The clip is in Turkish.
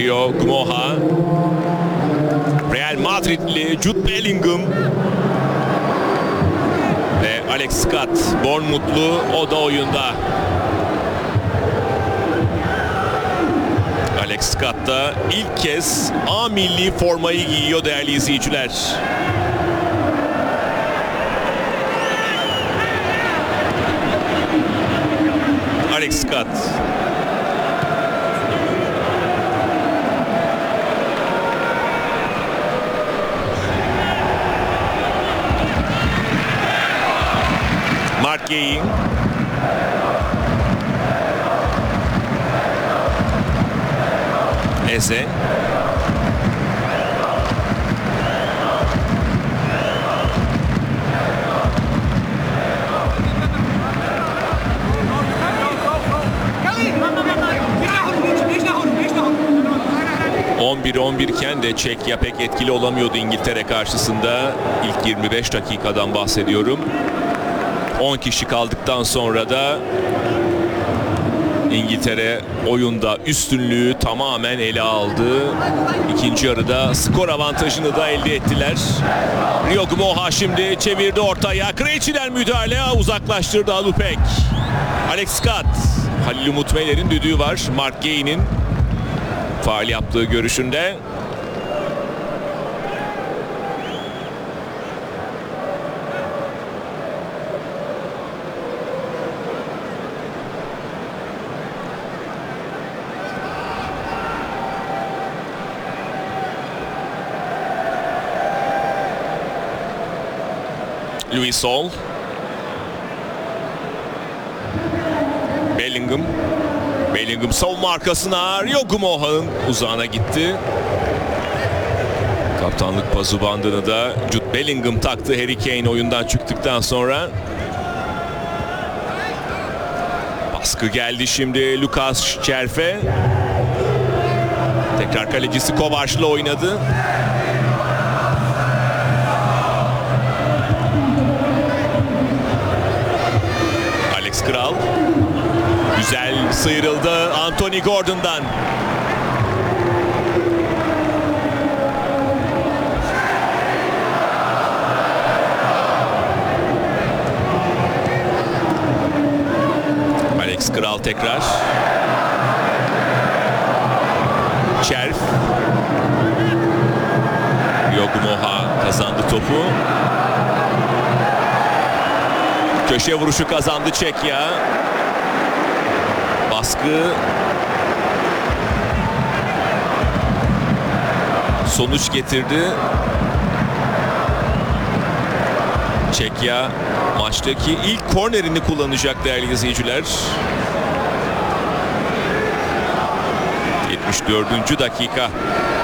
Rio Gumoha. Real Madridli Jude Bellingham ve Alex Scott, Bournemouthlu, o da oyunda. Alex Scott da ilk kez A milli formayı giyiyor değerli izleyiciler. Alex Scott. Mark Gay. Eze. ...11-11 iken de Çekya pek etkili olamıyordu İngiltere karşısında. İlk 25 dakikadan bahsediyorum. 10 kişi kaldıktan sonra da İngiltere oyunda üstünlüğü tamamen ele aldı. İkinci yarıda skor avantajını da elde ettiler. Rio Gumoha şimdi çevirdi ortaya. Krejci'den müdahale, uzaklaştırdı Alupek. Alex Scott. Halil Umut Meler'in düdüğü var. Mark Gay'nin faul yaptığı görüşünde. Louis Sol. Bellingham. Bellingham savunma arkasına. Rio Gumoha'nın uzağına gitti. Kaptanlık pazu bandını da Jude Bellingham taktı Harry Kane oyundan çıktıktan sonra. Baskı geldi şimdi Lucas Çerfe. Tekrar kalecisi Kovaç'la oynadı. Alex Kral. Güzel sıyrıldı Anthony Gordon'dan. Alex Kral tekrar. Çerf. Rio Gumoha kazandı topu. Köşe vuruşu kazandı Çekya. Baskı sonuç getirdi. Çekya maçtaki ilk kornerini kullanacak değerli izleyiciler. 74. dakika.